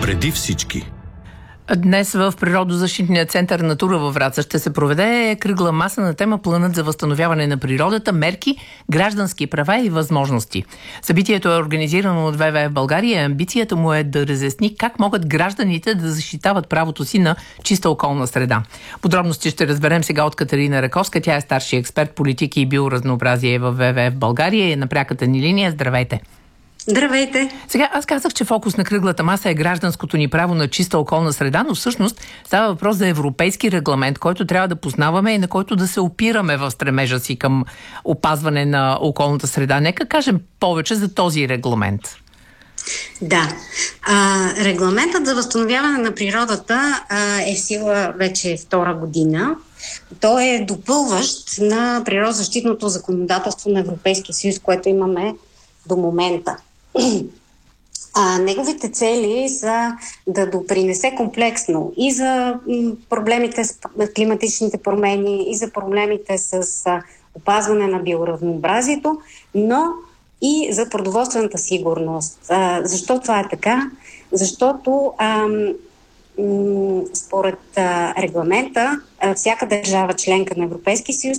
преди всички. Днес в Природозащитния център Натура във Враца ще се проведе кръгла маса на тема Планът за възстановяване на природата, мерки, граждански права и възможности. Събитието е организирано от ВВФ България и амбицията му е да разясни как могат гражданите да защитават правото си на чиста околна среда. Подробности ще разберем сега от Катерина Раковска. Тя е старши експерт политики и биоразнообразие в ВВФ България и е на пряката ни линия. Здравейте! Здравейте! Сега аз казах, че фокус на кръглата маса е гражданското ни право на чиста околна среда, но всъщност става въпрос за европейски регламент, който трябва да познаваме и на който да се опираме в стремежа си към опазване на околната среда. Нека кажем повече за този регламент. Да. Регламентът за възстановяване на природата е в сила вече втора година. Той е допълващ на природозащитното законодателство на Европейския съюз, което имаме до момента. Неговите цели са да допринесе комплексно и за проблемите с климатичните промени, и за проблемите с опазване на биоразнообразието, но и за продоволствената сигурност. Защо това е така? Защото според регламента всяка държава членка на Европейския съюз